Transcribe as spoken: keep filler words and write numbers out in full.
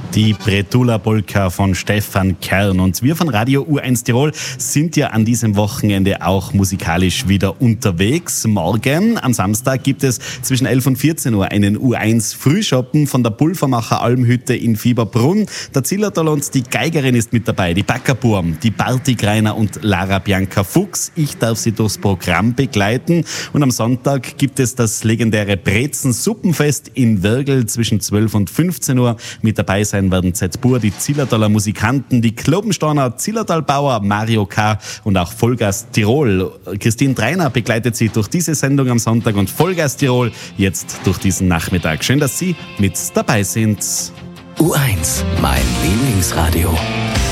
Die Bretula Polka von Stefan Kern. Und wir von Radio U eins Tirol sind ja an diesem Wochenende auch musikalisch wieder unterwegs. Morgen am Samstag gibt es zwischen elf und vierzehn Uhr einen U eins Frühschoppen von der Pulvermacher Almhütte in Fieberbrunn. Der Zillertal und die Geigerin ist mit dabei, die Backerburm, die Barti Greiner und Lara Bianca Fuchs. Ich darf sie durchs Programm begleiten. Und am Sonntag gibt es das legendäre Brezen-Suppenfest in Würgl zwischen zwölf und fünfzehn Uhr. Mit dabei sein werden Z-Bur, die Zillertaler Musikanten, die Klobensteiner, Zillertalbauer, Mario K. und auch Vollgas Tirol. Christine Dreiner begleitet Sie durch diese Sendung am Sonntag und Vollgas Tirol jetzt durch diesen Nachmittag. Schön, dass Sie mit dabei sind. U eins, mein Lieblingsradio.